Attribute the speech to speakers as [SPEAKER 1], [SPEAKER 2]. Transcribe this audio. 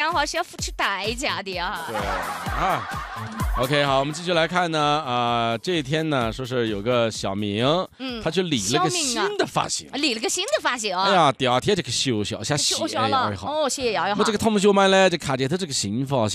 [SPEAKER 1] 讲话是要付出代价的啊。
[SPEAKER 2] 对啊。OK， 好，我们继续来看呢，这一天呢，说是有个小明，他去理了个新的发型，
[SPEAKER 1] 理了个新的发型。
[SPEAKER 2] 哎呀，第二天就去学校，想谢
[SPEAKER 1] 了。
[SPEAKER 2] 一下。
[SPEAKER 1] 哦，谢要一下。
[SPEAKER 2] 我这个同学们呢，就看见他这个新发型。